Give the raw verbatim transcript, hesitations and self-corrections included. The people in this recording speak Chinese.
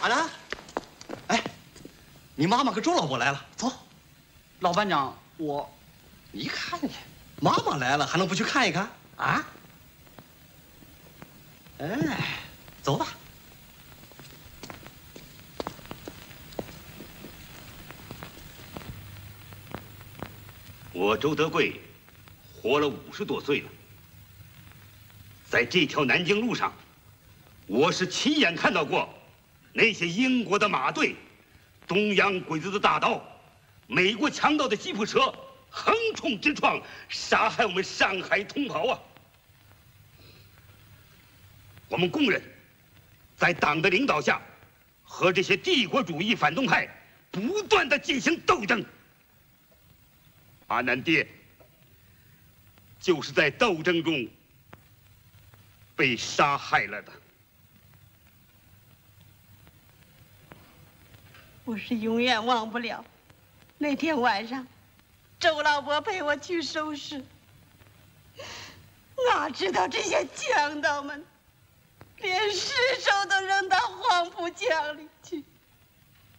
咋的？哎，你妈妈和周老伯来了，走。 老班长，我， 你看你，妈妈来了还能不去看一看啊？哎，走吧。 我周德贵活了五十多岁了，在这条南京路上，我是亲眼看到过那些英国的马队、东洋鬼子的大刀、美国强盗的吉普车横冲直撞，杀害我们上海同胞啊！我们工人在党的领导下，和这些帝国主义反动派不断的进行斗争。阿南爹就是在斗争中被杀害了的。 我是永远忘不了那天晚上，周老伯陪我去收尸，哪知道这些强盗们连尸首都扔到黄浦江里去。